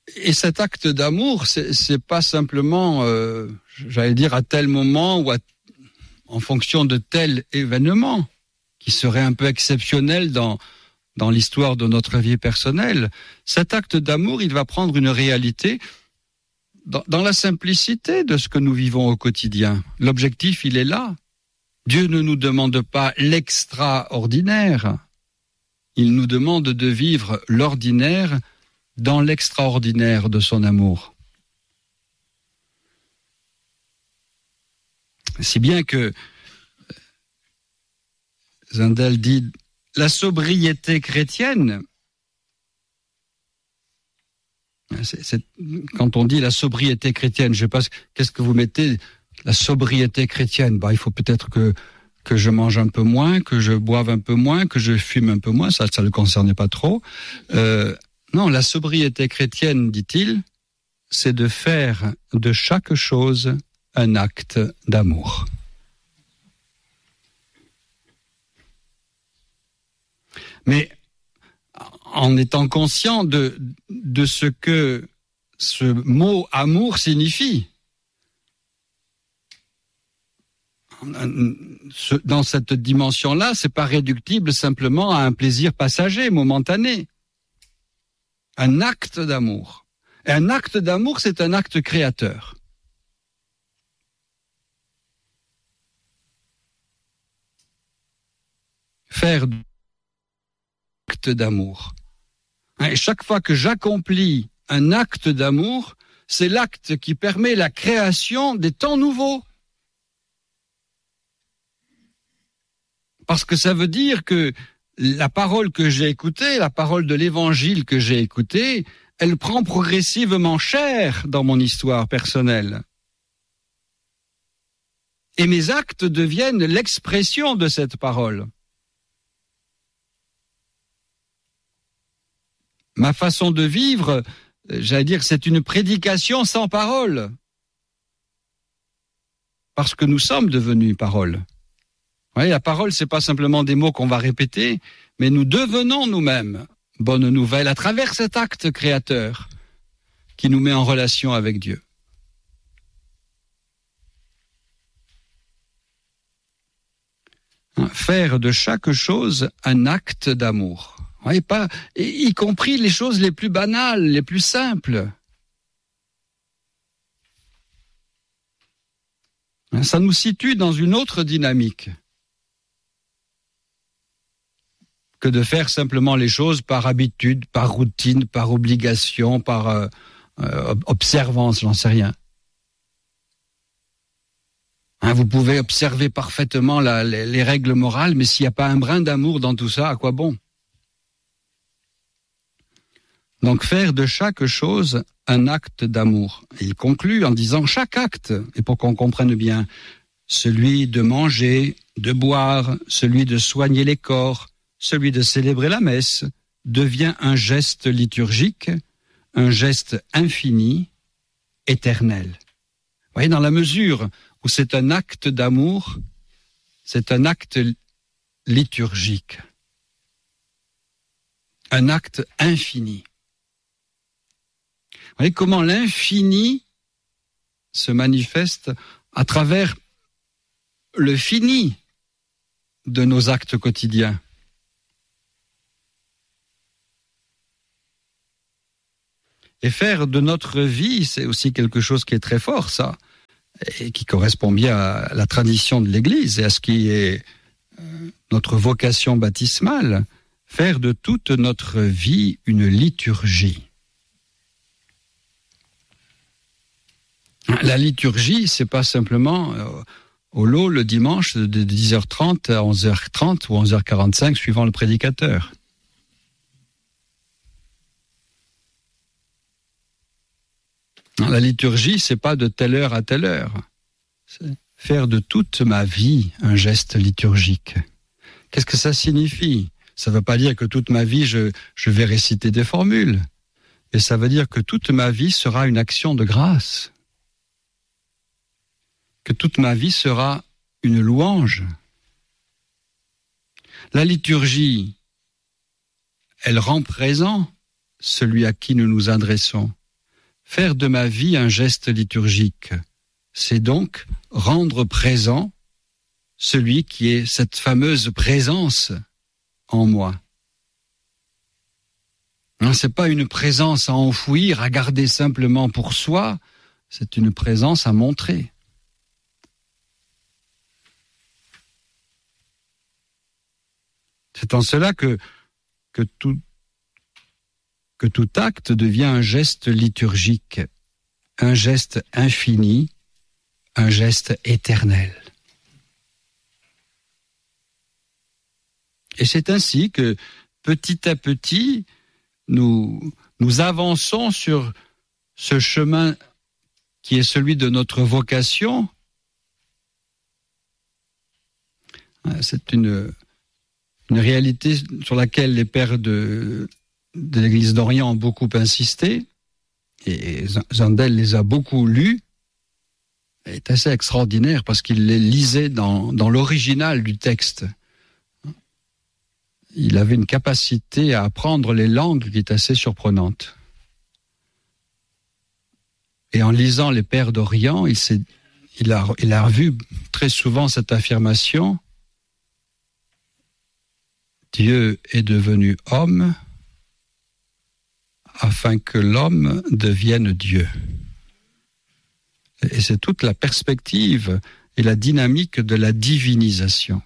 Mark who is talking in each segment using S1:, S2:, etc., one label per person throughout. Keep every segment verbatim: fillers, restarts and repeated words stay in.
S1: et cet acte d'amour, c'est, c'est pas simplement, euh, j'allais dire, à tel moment ou à, en fonction de tel événement qui serait un peu exceptionnel dans dans l'histoire de notre vie personnelle. Cet acte d'amour, il va prendre une réalité dans, dans la simplicité de ce que nous vivons au quotidien. L'objectif, il est là. Dieu ne nous demande pas l'extraordinaire. Il nous demande de vivre l'ordinaire dans l'extraordinaire de son amour. Si bien que Zindel dit la sobriété chrétienne, c'est, c'est, quand on dit la sobriété chrétienne, je sais pas, qu'est-ce que vous mettez, la sobriété chrétienne? Bah, il faut peut-être que, que je mange un peu moins, que je boive un peu moins, que je fume un peu moins, ça, ça le concernait pas trop. Euh, non, la sobriété chrétienne, dit-il, c'est de faire de chaque chose un acte d'amour. Mais en étant conscient de, de ce que ce mot amour signifie, dans cette dimension-là, c'est pas réductible simplement à un plaisir passager, momentané. Un acte d'amour. Et un acte d'amour, c'est un acte créateur. Faire acte d'amour. Et chaque fois que j'accomplis un acte d'amour, c'est l'acte qui permet la création des temps nouveaux. Parce que ça veut dire que la parole que j'ai écoutée, la parole de l'évangile que j'ai écoutée, elle prend progressivement chair dans mon histoire personnelle. Et mes actes deviennent l'expression de cette parole. Ma façon de vivre, j'allais dire, c'est une prédication sans parole. Parce que nous sommes devenus parole. Oui, la parole, c'est pas simplement des mots qu'on va répéter, mais nous devenons nous-mêmes bonne nouvelle à travers cet acte créateur qui nous met en relation avec Dieu. Faire de chaque chose un acte d'amour. Oui, pas, y compris les choses les plus banales, les plus simples. Ça nous situe dans une autre dynamique que de faire simplement les choses par habitude, par routine, par obligation, par euh, euh, observance, j'en sais rien. Hein, vous pouvez observer parfaitement la, les, les règles morales, mais s'il n'y a pas un brin d'amour dans tout ça, à quoi bon? Donc faire de chaque chose un acte d'amour. Et il conclut en disant chaque acte, et pour qu'on comprenne bien, celui de manger, de boire, celui de soigner les corps, celui de célébrer la messe, devient un geste liturgique, un geste infini, éternel. Vous voyez, dans la mesure où c'est un acte d'amour, c'est un acte liturgique, un acte infini. Vous voyez comment l'infini se manifeste à travers le fini de nos actes quotidiens. Et faire de notre vie, c'est aussi quelque chose qui est très fort, ça, et qui correspond bien à la tradition de l'Église et à ce qui est notre vocation baptismale. Faire de toute notre vie une liturgie. La liturgie, c'est pas simplement euh, au lot le dimanche de dix heures trente à onze heures trente ou onze heures quarante-cinq, suivant le prédicateur. La liturgie, c'est pas de telle heure à telle heure. C'est faire de toute ma vie un geste liturgique. Qu'est-ce que ça signifie? Ça ne veut pas dire que toute ma vie, je, je vais réciter des formules. Et ça veut dire que toute ma vie sera une action de grâce. Que toute ma vie sera une louange. La liturgie, elle rend présent celui à qui nous nous adressons. faire de ma vie un geste liturgique, c'est donc rendre présent celui qui est cette fameuse présence en moi. Non, c'est pas une présence à enfouir, à garder simplement pour soi, c'est une présence à montrer. C'est en cela que, que, tout, que tout acte devient un geste liturgique, un geste infini, un geste éternel. Et c'est ainsi que, petit à petit, nous, nous avançons sur ce chemin qui est celui de notre vocation. C'est une, une réalité sur laquelle les pères de, de l'Église d'Orient ont beaucoup insisté, et Zundel les a beaucoup lus. C'est assez extraordinaire parce qu'il les lisait dans, dans l'original du texte. Il avait une capacité à apprendre les langues qui est assez surprenante. Et en lisant les Pères d'Orient, il, s'est, il, a, il a revu très souvent cette affirmation: Dieu est devenu homme afin que l'homme devienne Dieu. Et c'est toute la perspective et la dynamique de la divinisation.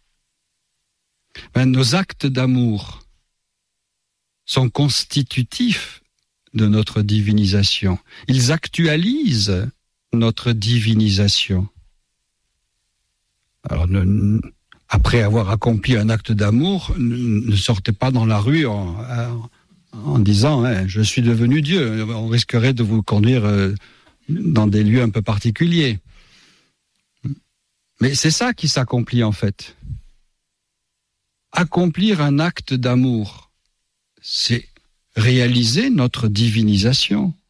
S1: Ben, nos actes d'amour sont constitutifs de notre divinisation. Ils actualisent notre divinisation. Alors, ne, après avoir accompli un acte d'amour, ne, ne sortez pas dans la rue en, en, en disant hein, « je suis devenu Dieu ». On risquerait de vous conduire euh, dans des lieux un peu particuliers. Mais c'est ça qui s'accomplit en fait. Accomplir un acte d'amour, c'est réaliser notre divinisation.